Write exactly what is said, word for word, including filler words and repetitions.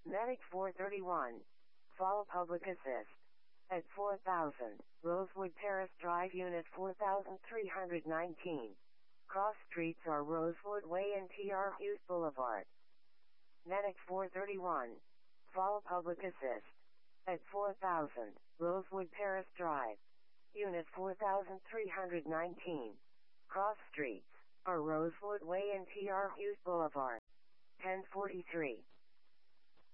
Medic four thirty-one. Fall Public Assist. At four thousand, Rosewood Terrace Drive Unit four thousand three hundred nineteen. Cross streets are Rosewood Way and T R Hughes Boulevard. Medic four thirty-one. Fall Public Assist. At four thousand, Rosewood Terrace Drive. Unit four thousand three hundred nineteen. Cross streets are Rosewood Way and T R Hughes Boulevard. ten forty-three.